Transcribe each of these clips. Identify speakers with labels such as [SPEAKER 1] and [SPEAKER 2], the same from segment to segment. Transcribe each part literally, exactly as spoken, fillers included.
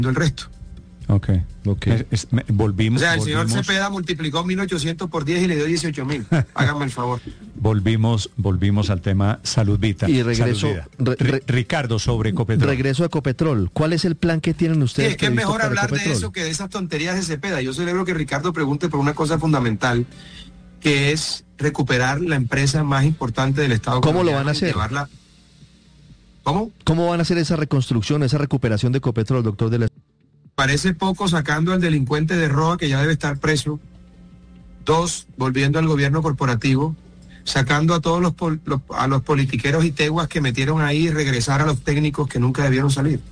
[SPEAKER 1] el resto.
[SPEAKER 2] Ok, ok. Es, es, me, volvimos.
[SPEAKER 1] O sea, el
[SPEAKER 2] volvimos,
[SPEAKER 1] señor Cepeda multiplicó mil ochocientos por diez y le dio dieciocho mil. Háganme el favor.
[SPEAKER 2] Volvimos, volvimos al tema Salud Vita.
[SPEAKER 3] Y regreso,
[SPEAKER 2] Salud
[SPEAKER 3] re, re,
[SPEAKER 2] Ricardo, sobre Ecopetrol.
[SPEAKER 3] Regreso a Ecopetrol. ¿Cuál es el plan que tienen ustedes?
[SPEAKER 1] Sí, es que es mejor hablar Ecopetrol? de eso que de esas tonterías de Cepeda. Yo celebro que Ricardo pregunte por una cosa fundamental, que es recuperar la empresa más importante del Estado.
[SPEAKER 3] ¿Cómo lo van a hacer?
[SPEAKER 1] Llevarla... ¿Cómo?
[SPEAKER 3] ¿Cómo van a hacer esa reconstrucción, esa recuperación de Ecopetrol, doctor de la...
[SPEAKER 1] Parece poco sacando al delincuente de Roa, que ya debe estar preso. Dos, volviendo al gobierno corporativo, sacando a todos los, pol, los a los politiqueros y teguas que metieron ahí y regresar a los técnicos que nunca debieron salir.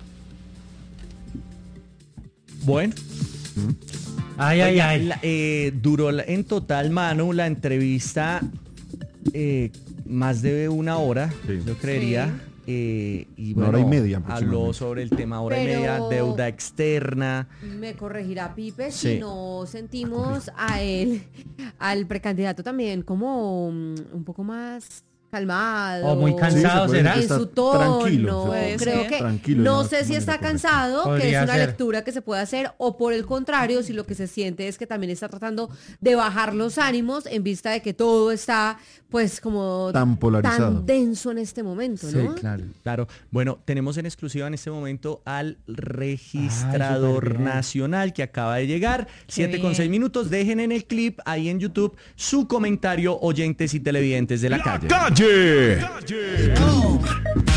[SPEAKER 4] Bueno.
[SPEAKER 5] Ay, ay,
[SPEAKER 4] Oiga,
[SPEAKER 5] ay.
[SPEAKER 4] La, eh, duró la, en total, Manu, la entrevista eh, más de una hora, sí. yo creería. Sí. Eh, y bueno,
[SPEAKER 6] una hora y media
[SPEAKER 4] habló sobre el tema hora
[SPEAKER 7] Pero
[SPEAKER 4] y media, deuda externa.
[SPEAKER 7] Me corregirá Pipe
[SPEAKER 4] sí.
[SPEAKER 7] si no sentimos a él, al precandidato también como um, un poco más calmado.
[SPEAKER 5] O muy cansado,
[SPEAKER 7] sí,
[SPEAKER 5] ¿será?
[SPEAKER 7] En su tono.
[SPEAKER 6] Tranquilo,
[SPEAKER 7] Creo que
[SPEAKER 6] tranquilo,
[SPEAKER 7] no sé si está cansado,
[SPEAKER 5] Podría
[SPEAKER 7] que es una
[SPEAKER 5] ser.
[SPEAKER 7] lectura que se puede hacer, o por el contrario, si lo que se siente es que también está tratando de bajar los ánimos en vista de que todo está pues como
[SPEAKER 6] tan polarizado,
[SPEAKER 7] tan denso en este momento, ¿no?
[SPEAKER 4] Sí, claro, claro. Bueno, tenemos en exclusiva en este momento al registrador Ay, nacional que acaba de llegar. Siete con seis minutos. Dejen en el clip ahí en YouTube su comentario, oyentes y televidentes de la, la calle.
[SPEAKER 8] calle. calle.